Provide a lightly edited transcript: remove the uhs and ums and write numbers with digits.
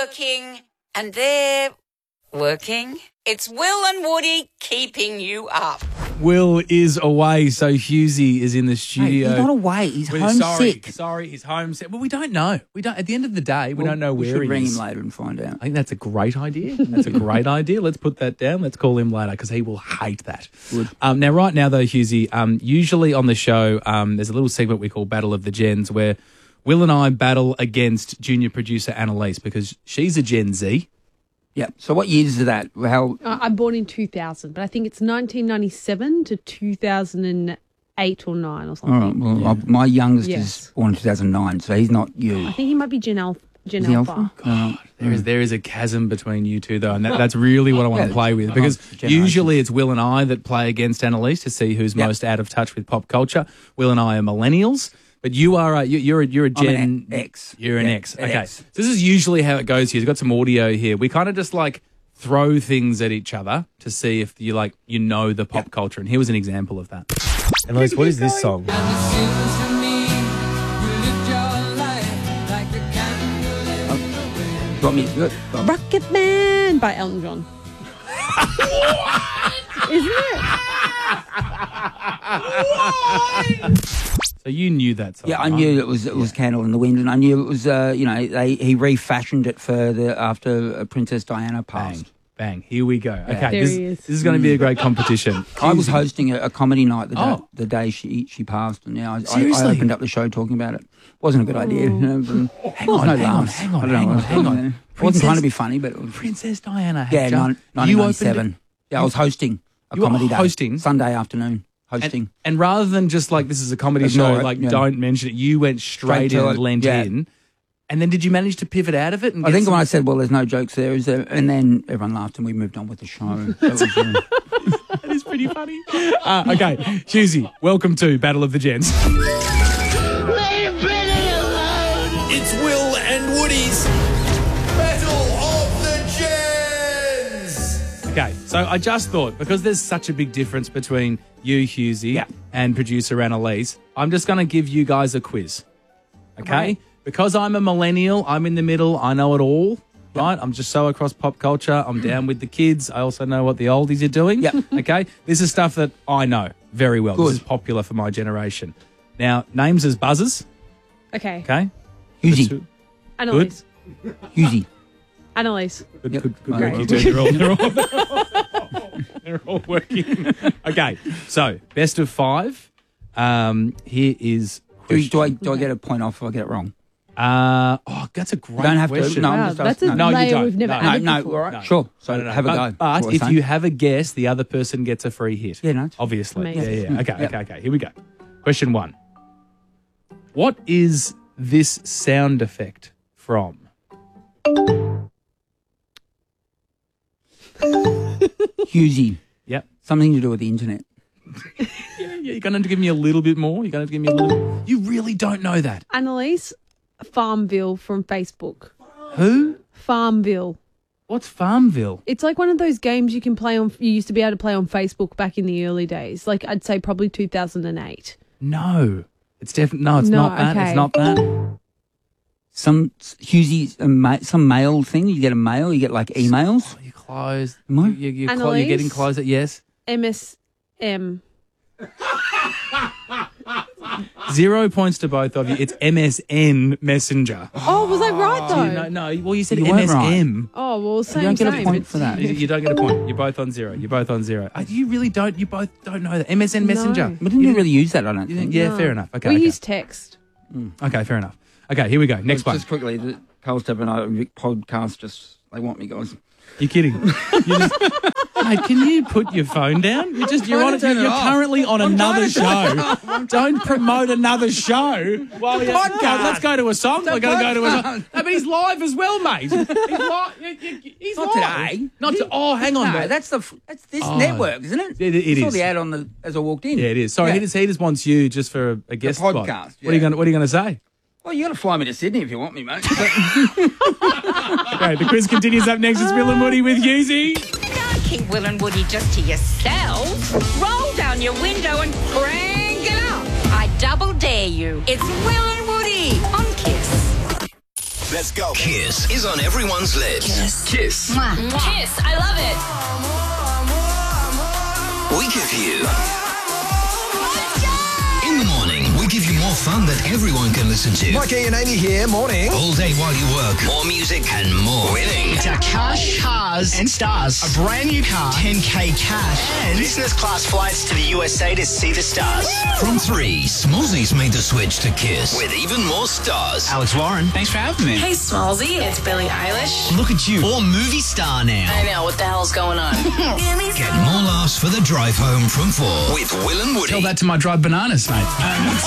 working, and they're working. It's Will and Woody keeping you up. Will is away, so Husey is in the studio. He's not away. He's homesick. Sorry, he's homesick. Well, we don't know. We don't. At the end of the day, we don't know where he is. We should ring him later and find out. I think that's a great idea. That's a great idea. Let's put that down. Let's call him later because he will hate that. Good. Now, right now, though, Husey, usually on the show, there's a little segment we call Battle of the Gens where Will and I battle against junior producer Annalise because she's a Gen Z. Yeah. So what years is that? How? I'm born in 2000, but I think it's 1997 to 2008 or 9 or something. All right. Well, my youngest Yes. is born in 2009, so he's not you. I think he might be Gen Alpha. Is he Alpha? God, there is a chasm between you two, though, and that's really what I want to play with because generation. usually it's Will and I that play against Annalise to see who's most out of touch with pop culture. Will and I are millennials. But you are you're a Gen I'm an X. You're an Yeah, X. an Okay. X. So this is usually how it goes here. You've got some audio here. We kind of just like throw things at each other to see if you know the pop culture. And here was an example of that. Annalise, what is this song? Got me. Rocket Man by Elton John. Isn't it? So you knew that song. Yeah, I knew it was Candle in the Wind, and I knew it was he refashioned it after Princess Diana passed. Bang. Here we go. Okay. There he is. This is going to be a great competition. I was hosting a comedy night Oh. the day she passed, and I Seriously? opened up the show talking about it. Wasn't a good idea. You know, but Hang on, no hang on, laughs. hang on, I don't know hang on, what- hang on. I wasn't Princess- trying to be funny, but it was, Princess Diana. yeah, You opened 1997. Yeah, I was hosting a You were comedy day. hosting? Sunday afternoon. Hosting. And rather than just like this is a comedy Ignore show, it, yeah. don't mention it, you went straight in to and it, lent yeah. in. And then did you manage to pivot out of it? And I get think some- when I said, well, there's no jokes there, is there? And then everyone laughed and we moved on with the show. So it was, that is pretty funny. Okay, Husey, welcome to Battle of the Gents. It's Will and Woody's Battle of the Gens. Okay, so I just thought, because there's such a big difference between you, Husey, and producer Annalise, I'm just going to give you guys a quiz. Okay? Right. Because I'm a millennial, I'm in the middle, I know it all, right? I'm just so across pop culture. I'm down with the kids. I also know what the oldies are doing. Yep. Okay? This is stuff that I know very well. Good. This is popular for my generation. Now, names as buzzers, Okay. okay? Husey. Annalise. Husey. Annalise. Good, Yep. good Great. work. You two. They're all working. Okay, so best of 5. Here is Do I get a point off if I get it wrong? that's a great You don't have question. to. No, I'm Wow, just that's asking. a No, you layer don't. we've never No, added No, before. all right, sure. So No, no, no. have a go. But That's what if I'm you saying. have a guess, the other person gets a free hit. Yeah, no, it's- Obviously. Amazing. Yeah. Okay, Yep. okay. Here we go. Question 1. What is this sound effect from? Husey. Yep. Something to do with the internet. Yeah, you're going to give me a little bit more. You're going to give me a little. You really don't know that. Annalise. Farmville from Facebook. Who? Farmville. What's Farmville? It's like one of those games you can play on. You used to be able to play on Facebook back in the early days. Like I'd say probably 2008. No. It's definitely no. It's No, not that. okay. It's not that. Some Husey, some mail thing. You get a mail. You get like emails. You close. Am I? You're Annalise? getting closer. Yes. MSM. 0 points to both of you. It's MSN Messenger. Oh, was I right though? No. Well, you said You weren't MSM. Oh well, same. You don't get a same. point It's- for that. You don't get a point. You're both on 0. You're both on 0. You really don't. You both don't know that MSN Messenger. No. We didn't really use that, I don't think. Yeah, No. fair enough. Okay. We okay. use text. Okay, fair enough. Okay, here we go. Next one. Just quickly, the Carl Step and I podcast, they want me, guys. You're kidding. Mate, can you put your phone down? You're currently on another show. Don't promote another show. Well, podcast. Let's go to a song. We're going to go to a song. No, but he's live as well, mate. He's live. He's Not live. today. Oh, hang on. No, though. that's this network, isn't it? It I saw is. the ad as I walked in. Yeah, it is. Sorry, Yeah. he just wants you just for a guest spot. podcast, What are you yeah. going to say? Well, you got to fly me to Sydney if you want me, mate. Okay, the quiz continues up next. It's Will and Woody with Husey. Don't keep Will and Woody just to yourselves. Roll down your window and crank it up. I double dare you. It's Will and Woody on Kiss. Let's go. Kiss is on everyone's lips. Kiss. I love it. We give you... In the morning, we give you more fun that everyone can listen to. Mikey and Amy here. Morning. All day while you work. More music and more winning. It's our Cash, Cars and Stars. A brand new car, 10K cash, and business class flights to the USA to see the stars. From 3, Smallzy's made the switch to Kiss with even more stars. Alex Warren, thanks for having me. Hey, Smallzy, it's Billie Eilish. Look at you, all movie star now. I know, what the hell's going on? Get more laughs for the drive home from 4 with Will and Woody. Tell that to my dried bananas, mate.